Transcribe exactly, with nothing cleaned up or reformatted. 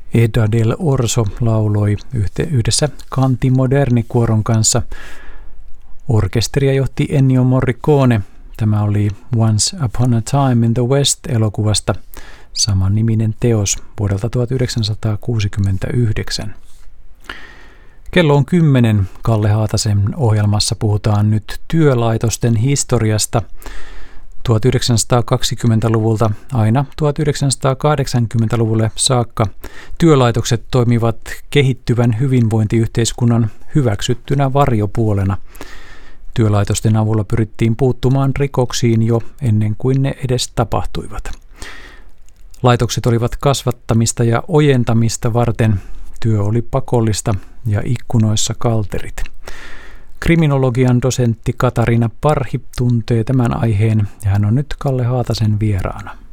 Edda del Orso lauloi yhdessä Canti Moderni-kuoron kanssa. Orkesteria johti Ennio Morricone. Tämä oli Once Upon a Time in the West-elokuvasta samanniminen teos vuodelta tuhatyhdeksänsataakuusikymmentäyhdeksän. Kello on kymmenen. Kalle Haatasen ohjelmassa puhutaan nyt työlaitosten historiasta tuhatyhdeksänsataakaksikymmentäluvulta aina tuhatyhdeksänsataakahdeksankymmentäluvulle saakka. Työlaitokset toimivat kehittyvän hyvinvointiyhteiskunnan hyväksyttynä varjopuolena. Työlaitosten avulla pyrittiin puuttumaan rikoksiin jo ennen kuin ne edes tapahtuivat. Laitokset olivat kasvattamista ja ojentamista varten. Työ oli pakollista ja ikkunoissa kalterit. Kriminologian dosentti Katariina Parhi tuntee tämän aiheen ja hän on nyt Kalle Haatasen vieraana.